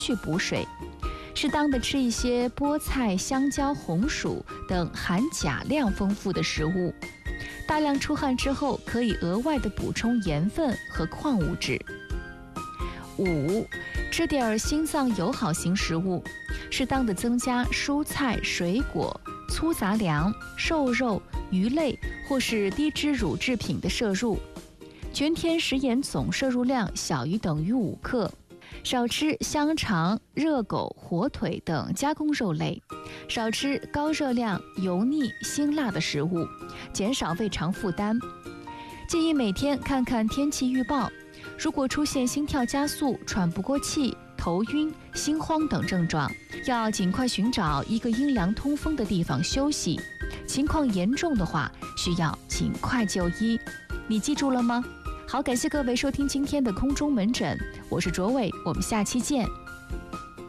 去补水。适当的吃一些菠菜、香蕉、红薯等含钾量丰富的食物。大量出汗之后，可以额外的补充盐分和矿物质。5. 吃点心脏友好型食物，适当的增加蔬菜、水果、粗杂粮、瘦肉、鱼类或是低脂乳制品的摄入。全天食盐总摄入量小于等于5克。少吃香肠、热狗、火腿等加工肉类，少吃高热量、油腻、辛辣的食物，减少胃肠负担。建议每天看看天气预报，如果出现心跳加速、喘不过气、头晕、心慌等症状，要尽快寻找一个阴凉通风的地方休息。情况严重的话，需要尽快就医。你记住了吗？好，感谢各位收听今天的空中门诊，我是卓伟，我们下期见。